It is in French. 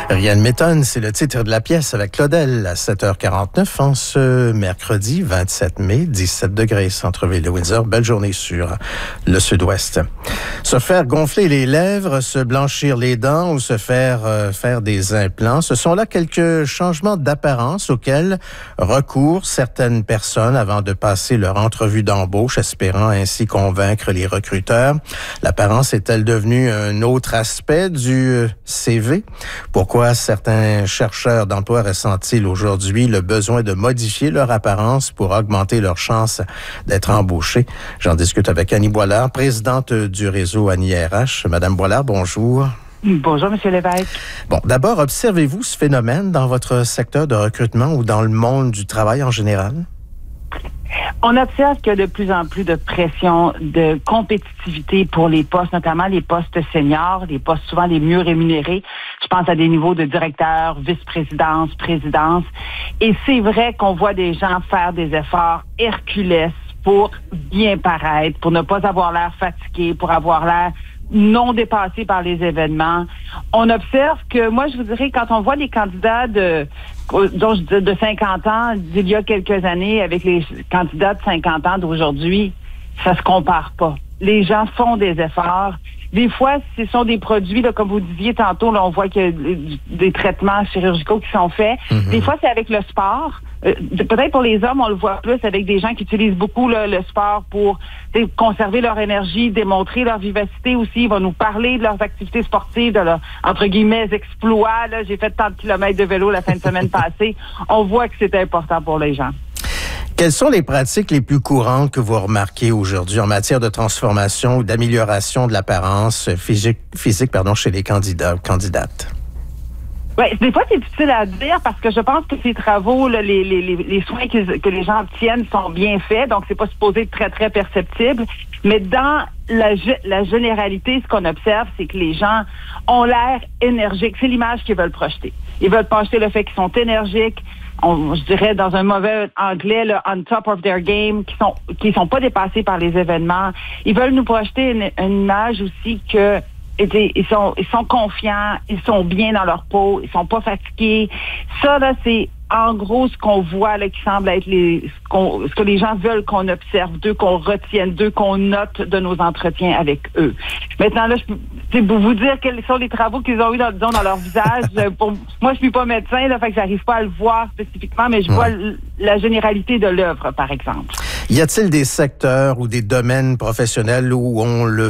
Rien ne m'étonne, c'est le titre de la pièce avec Claudel à 7h49 en ce mercredi 27 mai, 17 degrés, centre-ville de Windsor. Belle journée sur le sud-ouest. Se faire gonfler les lèvres, se blanchir les dents ou se faire faire des implants, ce sont là quelques changements d'apparence auxquels recourent certaines personnes avant de passer leur entrevue d'embauche, espérant ainsi convaincre les recruteurs. L'apparence est-elle devenue un autre aspect du CV? Pourquoi certains chercheurs d'emploi ressentent-ils aujourd'hui le besoin de modifier leur apparence pour augmenter leurs chances d'être embauchés? J'en discute avec Annie Boilard, présidente du réseau Annie RH. Madame Boilard, bonjour. Bonjour, M. Lévesque. Bon, d'abord, observez-vous ce phénomène dans votre secteur de recrutement ou dans le monde du travail en général? On observe qu'il y a de plus en plus de pression, de compétitivité pour les postes, notamment les postes seniors, les postes souvent les mieux rémunérés. Je pense à des niveaux de directeur, vice-présidence, présidence. Et c'est vrai qu'on voit des gens faire des efforts herculesques pour bien paraître, pour ne pas avoir l'air fatigué, pour avoir l'air non dépassé par les événements. On observe que, moi, je vous dirais, quand on voit les candidats de 50 ans d'il y a quelques années avec les candidats de 50 ans d'aujourd'hui, ça se compare pas. Les gens font des efforts. Des fois, ce sont des produits, là, comme vous disiez tantôt, là, on voit qu'il y a des traitements chirurgicaux qui sont faits. Mm-hmm. Des fois, c'est avec le sport. Peut-être pour les hommes, on le voit plus avec des gens qui utilisent beaucoup le sport pour conserver leur énergie, démontrer leur vivacité aussi. Ils vont nous parler de leurs activités sportives, de leurs, entre guillemets, exploits. Là, j'ai fait tant de kilomètres de vélo la fin de semaine passée. On voit que c'est important pour les gens. Quelles sont les pratiques les plus courantes que vous remarquez aujourd'hui en matière de transformation ou d'amélioration de l'apparence physique chez les candidates? Oui, des fois, c'est difficile à dire parce que je pense que ces travaux, là, les soins que les gens obtiennent sont bien faits, donc c'est pas supposé être très, très perceptible. Mais dans la généralité, ce qu'on observe, c'est que les gens ont l'air énergiques. C'est l'image qu'ils veulent projeter. Ils veulent projeter le fait qu'ils sont énergiques, je dirais dans un mauvais anglais, là, on top of their game, qui sont pas dépassés par les événements. Ils veulent nous projeter une image aussi que ils sont confiants, ils sont bien dans leur peau, ils sont pas fatigués. Ça, là, c'est en gros ce qu'on voit là qui semble être ce que les gens veulent qu'on observe d'eux, qu'on retienne d'eux, qu'on note de nos entretiens avec eux. Maintenant, là, je peux vous dire quels sont les travaux qu'ils ont eu dans leur visage. Moi, je suis pas médecin, là, fait que j'arrive pas à le voir spécifiquement, mais je vois la généralité de l'œuvre, par exemple. Y a-t-il des secteurs ou des domaines professionnels où on le